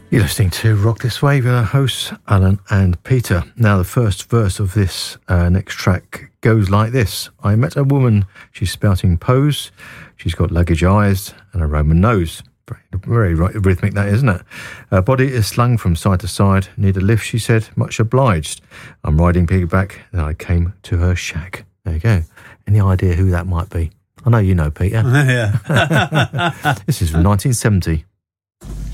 You're listening to Rock This Way with our hosts, Alan and Peter. Now, the first verse of this next track goes like this. I met a woman, she's spouting pose, she's got luggage eyes and a Roman nose. Very rhythmic that, isn't it? Her body is slung from side to side. Need a lift, she said, much obliged. I'm riding piggyback, then I came to her shack. There you go. Any idea who that might be? I know you know, Peter. Yeah. This is from 1970.